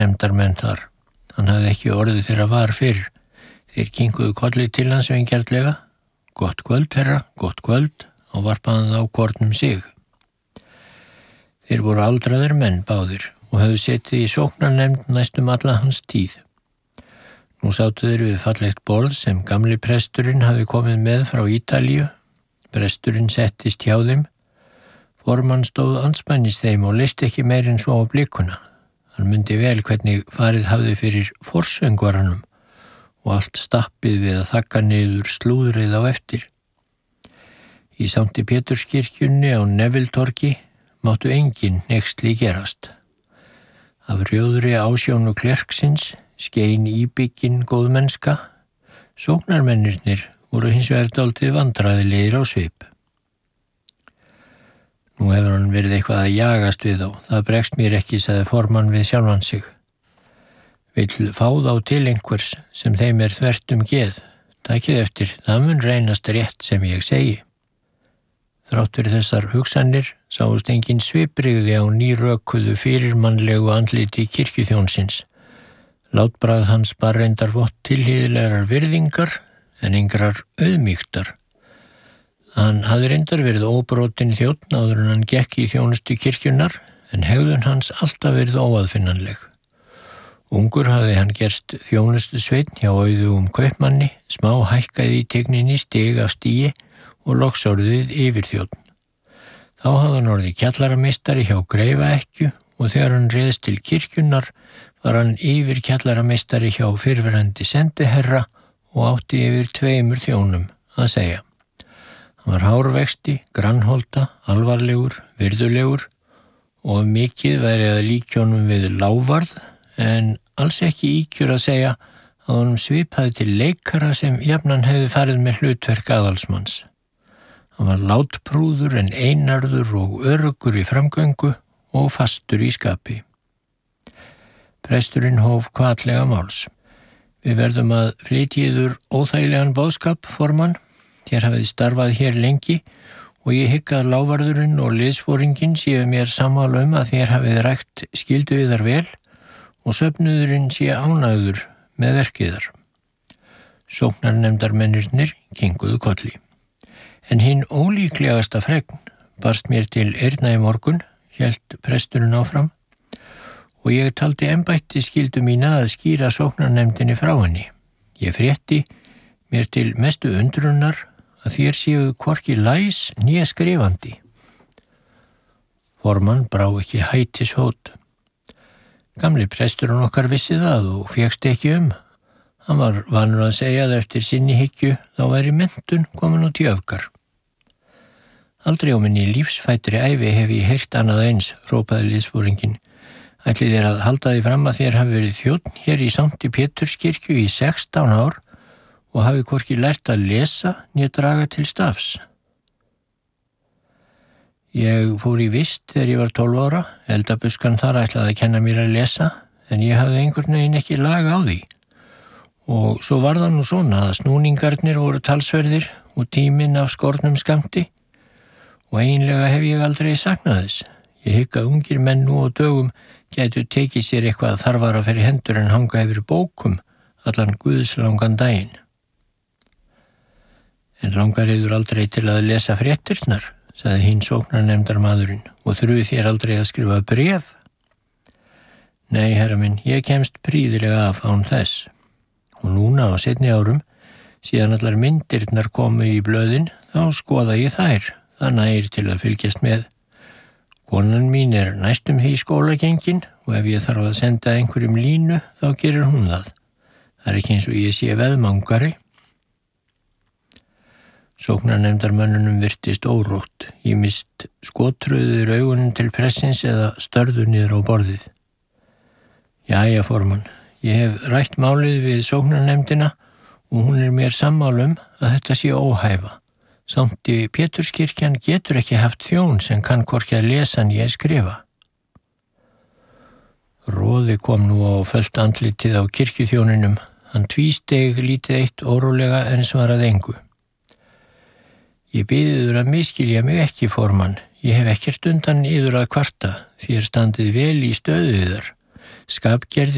nefndarmenn þar. Hann hafði ekki orðið þeirra var fyrr. Þeir kinkuðu kolli til hans vingjarnlega. Gott kvöld, herra, gott kvöld, og varpaði þá hvorn sig. Þeir voru aldraðir menn báðir og höfðu setið í sóknarnefnd næstum alla hans tíð. Nú sátu þeir við fallegt borð sem gamli presturinn hafði komið með frá Ítalíu. Presturinn settist hjá þeim. Formann stóð andspænis þeim og leist ekki meir en svo á blikuna. Hann mundi vel hvernig farið hafði fyrir forsöngvaranum og allt stappið við að þagga niður slúðrið á eftir. Í Sankti Péturskirkjunni á Nevilletorgi máttu engin hneyksli gerast. Af rjóðri ásjónu klerksins skein íbyggin góðmennska. Sóknarmennirnir voru hins vegar dálítið vandræðilegir á svip. Nú hefur hann verið eitthvað að jagast við þá. Það bregst mér ekki, sagði formann við sjálfan sig. Vill fá þá til einhvers sem þeim þvert geð. Takið eftir, það mun reynast rétt sem ég segi. Þrátt fyrir þessar hugsanir sáust engin svipbrigði á nýrökuðu fyrirmannlegu andliti kirkjuþjónsins. Látbragð hans bar reyndar vott tilhlýðilegar virðingar en engrar auðmýktar. Hann hafði reyndar verið óbrotinn þjónn áður en hann gekk í þjónustu kirkjunnar, en hegðun hans alltaf verið óaðfinnanleg. Ungur hafði hann gerst þjónustu sveinn hjá auðugum kaupmanni, smá hækkaði í tigninni stig af stigi og loks orðið yfirþjónn. Þá hafði hann orðið kjallarameistari hjá Greifaekkju og þegar hann réðst til kirkjunnar var hann yfir kjallarameistari hjá fyrrverandi sendiherra og átti yfir 2 þjónum að segja. Hann var hárvexti, grannholta, alvarlegur, virðulegur og mikið væri að líkjónum við lávarð, en alls ekki íkjur að segja að honum svipaði til leikara sem jafnan hefði farið með hlutverk aðalsmanns. Hann var látprúður en einarður og öruggur í framgöngu og fastur í skapi. Presturinn hóf hvatlega máls. Við verðum að flytja yður óþægilegan boðskap, formann. Þér hafið starfað hér lengi og ég hygg að lávarðurinn og liðsforinginn séu mér sammála að þér hafið rækt skyldu yðar vel og söfnuðurinn sé ánægður með verkiðar. Sóknarnefndarmennirnir kinkuðu kolli. En hinn ólíklegasta fregn barst mér til eyrna í morgun, hélt presturinn áfram, og ég taldi embætti skyldu mína að skýra sóknarnefndinni frá henni. Ég frétti mér til mestu undrunar að þér séu hvorki læs né skrifandi. Formann brá ekki hætis hót. Gamli presturinn okkar vissi það og fékkst ekki Hann var vanur að segja að eftir sinni hyggju þá væri menntun komin út í öfgar. Aldrei á minni lífsfættri ævi hef ég heyrt annað eins, hrópaði liðsforinginn. Ætlið þér að halda því fram að þér hafi verið þjónn hér í Sankti Péturskirkju í 16 ár og hafi hvorki lært að lesa né draga til stafs. Ég fór í vist þegar ég var 12 ára, eldabuskan þar ætlaði að kenna mér að lesa, en ég hafði einhvern veginn ekki lag á því. Og svo var það nú svona að snúningarnir voru talsverðir og tíminn af skornum skammti, og eiginlega hef ég aldrei saknað þess. Ég hygg að ungir menn nú á dögum gætu tekið sér eitthvað þarfara fyrir hendur en hanga yfir bókum allan guðslangan daginn. En langar yður aldrei til að lesa fréttirnar, sagði hinn sóknarnefndarmaðurinn, og þurfið þér aldrei að skrifa bréf? Nei, herra minn, ég kemst prýðilega af án þess. Og núna á seinni árum, síðan allar myndirnar komu í blöðin, þá skoða ég þær, það nægir til að fylgjast með. Konan mín næstum því skólagengin og ef ég þarf að senda einhverjum línu, þá gerir hún það. Það ekki eins og ég sé veðmangari. Sóknarnefndarmönnunum virtist órótt, ýmist skottröðuður augunum til pressins eða störður niður á borðið. Jæja, formann, ég hef rætt málið við sóknarnefndina og hún mér sammála að þetta sé óhæfa. Sankti Péturskirkjan getur ekki haft þjón sem kann hvorki að lesa né skrifa. Roði kom nú á fölt andlitið á kirkjuþjóninum. Hann tvísteig lítið eitt órólega en svaraði engu. Ég biði yður að miskilja mig ekki, formann. Ég hef ekkert undan yður að kvarta, þér standið vel í stöðu yðar. Skapgerðin